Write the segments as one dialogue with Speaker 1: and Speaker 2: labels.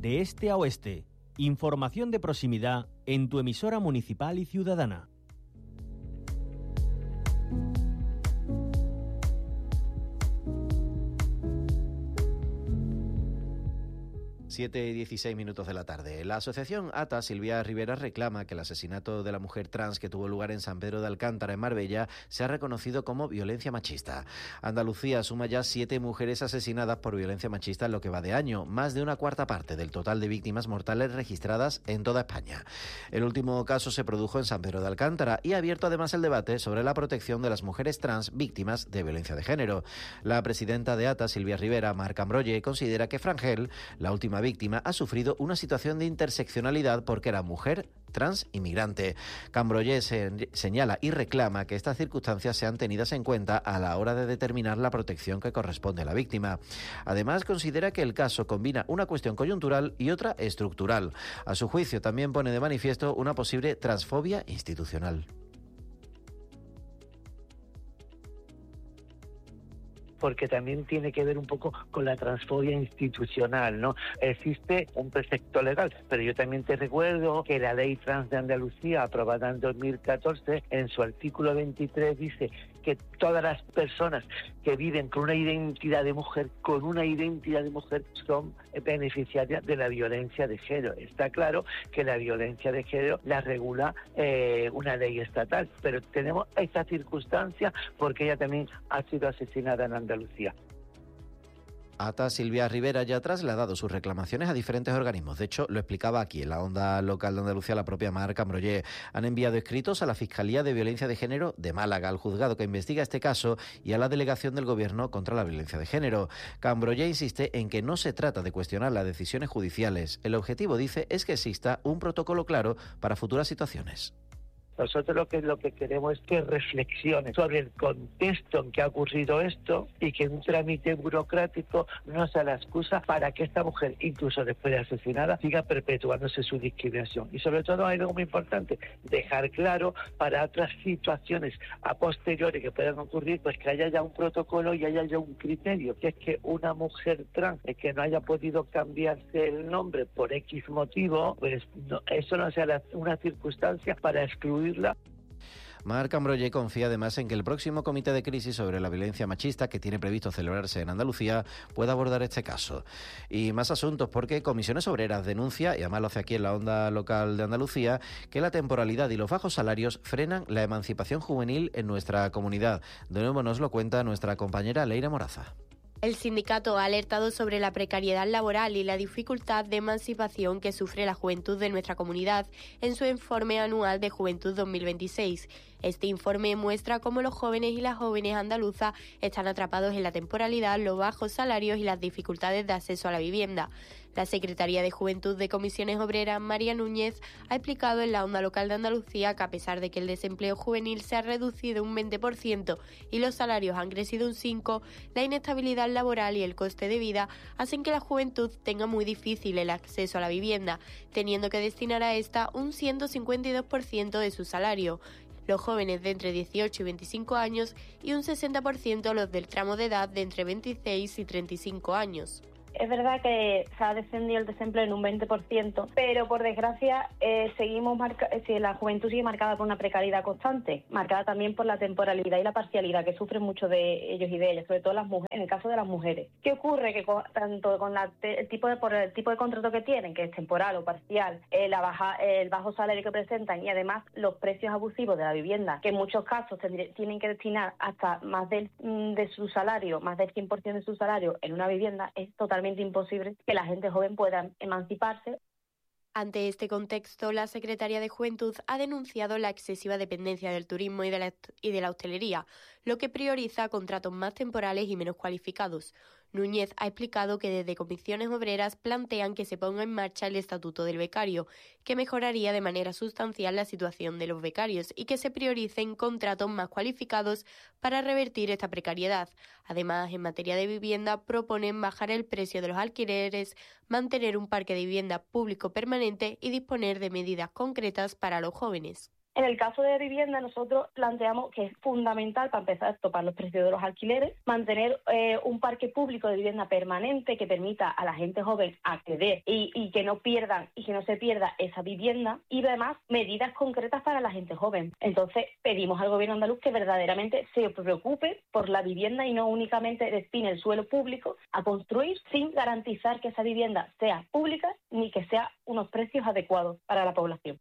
Speaker 1: de este a oeste. Información de proximidad en tu emisora municipal y ciudadana.
Speaker 2: 7:16 de la tarde. La asociación ATA Silvia Rivera reclama que el asesinato de la mujer trans que tuvo lugar en San Pedro de Alcántara, en Marbella, se ha reconocido como violencia machista. Andalucía suma ya 7 mujeres asesinadas por violencia machista en lo que va de año, más de una cuarta parte del total de víctimas mortales registradas en toda España. El último caso se produjo en San Pedro de Alcántara y ha abierto además el debate sobre la protección de las mujeres trans víctimas de violencia de género. La presidenta de ATA, Silvia Rivera, Mar Cambrolle, considera que Frangel, la última víctima, ha sufrido una situación de interseccionalidad porque era mujer, trans y migrante. Cambrolle señala y reclama que estas circunstancias sean tenidas en cuenta a la hora de determinar la protección que corresponde a la víctima. Además, considera que el caso combina una cuestión coyuntural y otra estructural. A su juicio, también pone de manifiesto una posible transfobia institucional.
Speaker 3: Porque también tiene que ver un poco con la transfobia institucional, ¿no? Existe un precepto legal, pero yo también te recuerdo que la ley trans de Andalucía, aprobada en 2014, en su artículo 23 dice que todas las personas que viven con una identidad de mujer, son beneficiarias de la violencia de género. Está claro que la violencia de género la regula una ley estatal, pero tenemos esta circunstancia porque ella también ha sido asesinada en Andalucía.
Speaker 2: ATA Silvia Rivera ya ha trasladado sus reclamaciones a diferentes organismos. De hecho, lo explicaba aquí en la onda local de Andalucía la propia Mar Cambrolle. Han enviado escritos a la Fiscalía de Violencia de Género de Málaga, al juzgado que investiga este caso y a la Delegación del Gobierno contra la Violencia de Género. Cambrolle insiste en que no se trata de cuestionar las decisiones judiciales. El objetivo, dice, es que exista un protocolo claro para futuras situaciones.
Speaker 3: Nosotros lo que queremos es que reflexione sobre el contexto en que ha ocurrido esto y que un trámite burocrático no sea la excusa para que esta mujer, incluso después de asesinada, siga perpetuándose su discriminación. Y sobre todo hay algo muy importante, dejar claro para otras situaciones a posteriori que puedan ocurrir, pues que haya ya un protocolo y haya ya un criterio, que es que una mujer trans que no haya podido cambiarse el nombre por X motivo, pues no, eso no sea una circunstancia para excluirla.
Speaker 2: Mar Cambrolle confía además en que el próximo comité de crisis sobre la violencia machista, que tiene previsto celebrarse en Andalucía, pueda abordar este caso. Y más asuntos, porque Comisiones Obreras denuncia, y además lo hace aquí en la onda local de Andalucía, que la temporalidad y los bajos salarios frenan la emancipación juvenil en nuestra comunidad. De nuevo nos lo cuenta nuestra compañera Leira Moraza.
Speaker 4: El sindicato ha alertado sobre la precariedad laboral y la dificultad de emancipación que sufre la juventud de nuestra comunidad en su informe anual de Juventud 2026. Este informe muestra cómo los jóvenes y las jóvenes andaluzas están atrapados en la temporalidad, los bajos salarios y las dificultades de acceso a la vivienda. La Secretaría de Juventud de Comisiones Obreras, María Núñez, ha explicado en la onda local de Andalucía que a pesar de que el desempleo juvenil se ha reducido un 20% y los salarios han crecido un 5%, la inestabilidad laboral y el coste de vida hacen que la juventud tenga muy difícil el acceso a la vivienda, teniendo que destinar a esta un 152% de su salario. Los jóvenes de entre 18 y 25 años y un 60% los del tramo de edad de entre 26 y 35 años.
Speaker 5: Es verdad que se ha descendido el desempleo en un 20%, pero por desgracia la juventud sigue marcada por una precariedad constante, marcada también por la temporalidad y la parcialidad que sufren muchos de ellos y de ellas, sobre todo las mujeres, en el caso de las mujeres. ¿Qué ocurre? Que tanto con el tipo de contrato que tienen, que es temporal o parcial, el bajo salario que presentan y además los precios abusivos de la vivienda, que en muchos casos tienen que destinar hasta más de su salario, más del 100% de su salario en una vivienda, es totalmente imposible que la gente joven pueda emanciparse.
Speaker 4: Ante este contexto, la Secretaría de Juventud ha denunciado la excesiva dependencia del turismo y de la hostelería, lo que prioriza contratos más temporales y menos cualificados. Núñez ha explicado que desde Comisiones Obreras plantean que se ponga en marcha el Estatuto del Becario, que mejoraría de manera sustancial la situación de los becarios y que se prioricen contratos más cualificados para revertir esta precariedad. Además, en materia de vivienda, proponen bajar el precio de los alquileres, mantener un parque de vivienda público permanente y disponer de medidas concretas para los jóvenes.
Speaker 5: En el caso de vivienda, nosotros planteamos que es fundamental, para empezar, a topar los precios de los alquileres, mantener un parque público de vivienda permanente que permita a la gente joven acceder y que no se pierda esa vivienda, y además medidas concretas para la gente joven. Entonces pedimos al gobierno andaluz que verdaderamente se preocupe por la vivienda y no únicamente destine el suelo público a construir sin garantizar que esa vivienda sea pública ni que sea unos precios adecuados para la población.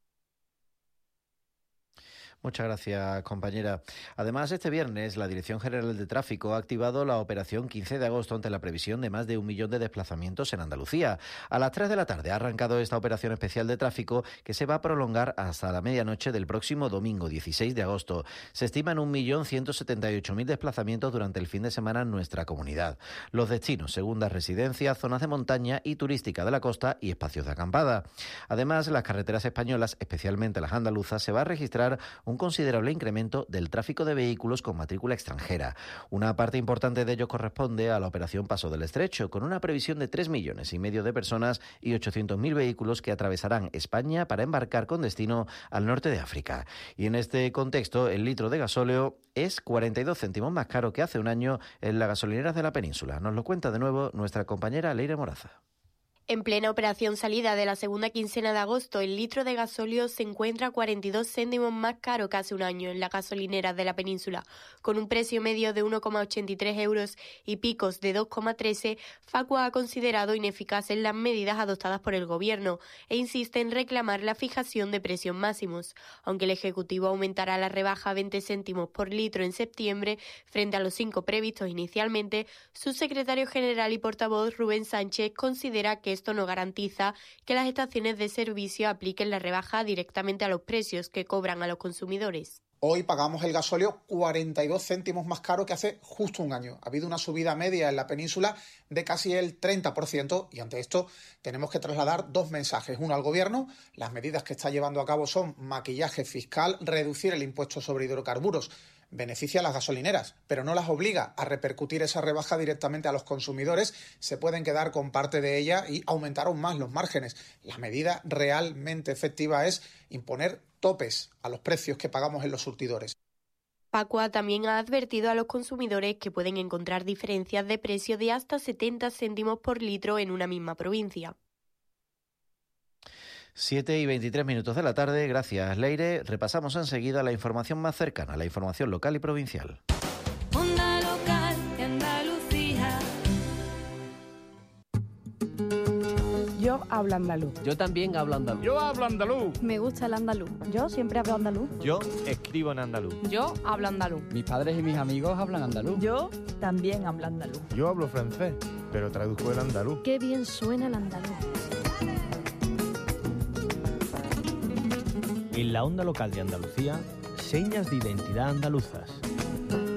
Speaker 2: Muchas gracias, compañera. Además, este viernes la Dirección General de Tráfico ha activado la operación 15 de agosto ante la previsión de más de 1 millón de desplazamientos en Andalucía. A las 3 de la tarde ha arrancado esta operación especial de tráfico que se va a prolongar hasta la medianoche del próximo domingo, 16 de agosto. Se estiman 1.178.000 desplazamientos durante el fin de semana en nuestra comunidad. Los destinos, segundas residencias, zonas de montaña y turística de la costa y espacios de acampada. Además, en las carreteras españolas, especialmente las andaluzas, se va a registrar un considerable incremento del tráfico de vehículos con matrícula extranjera. Una parte importante de ello corresponde a la operación Paso del Estrecho, con una previsión de 3,5 millones de personas y 800.000 vehículos que atravesarán España para embarcar con destino al norte de África. Y en este contexto, el litro de gasóleo es 42 céntimos más caro que hace un año en las gasolineras de la península. Nos lo cuenta de nuevo nuestra compañera Leire Moraza.
Speaker 4: En plena operación salida de la segunda quincena de agosto, el litro de gasóleo se encuentra 42 céntimos más caro que hace un año en las gasolineras de la península. Con un precio medio de 1,83 euros y picos de 2,13, Facua ha considerado ineficaces las medidas adoptadas por el Gobierno e insiste en reclamar la fijación de precios máximos. Aunque el Ejecutivo aumentará la rebaja a 20 céntimos por litro en septiembre, frente a los 5 previstos inicialmente, su secretario general y portavoz Rubén Sánchez considera que esto no garantiza que las estaciones de servicio apliquen la rebaja directamente a los precios que cobran a los consumidores.
Speaker 6: Hoy pagamos el gasóleo 42 céntimos más caro que hace justo un año. Ha habido una subida media en la península de casi el 30% y ante esto tenemos que trasladar 2 mensajes. Uno al Gobierno: las medidas que está llevando a cabo son maquillaje fiscal, reducir el impuesto sobre hidrocarburos. Beneficia a las gasolineras, pero no las obliga a repercutir esa rebaja directamente a los consumidores. Se pueden quedar con parte de ella y aumentar aún más los márgenes. La medida realmente efectiva es imponer topes a los precios que pagamos en los surtidores.
Speaker 4: Facua también ha advertido a los consumidores que pueden encontrar diferencias de precio de hasta 70 céntimos por litro en una misma provincia.
Speaker 2: 7:23 de la tarde, gracias Leire. Repasamos enseguida la información más cercana, la información local y provincial.
Speaker 7: Onda local de Andalucía.
Speaker 8: Yo hablo andaluz.
Speaker 9: Yo también hablo andaluz.
Speaker 10: Yo hablo andaluz.
Speaker 8: Me gusta el andaluz. Yo siempre hablo andaluz.
Speaker 10: Yo escribo en andaluz.
Speaker 8: Yo hablo andaluz.
Speaker 9: Mis padres y mis amigos hablan andaluz.
Speaker 8: Yo también hablo andaluz.
Speaker 10: Yo hablo francés, pero traduzco el andaluz.
Speaker 8: Qué bien suena el andaluz.
Speaker 1: En la onda local de Andalucía, señas de identidad andaluzas.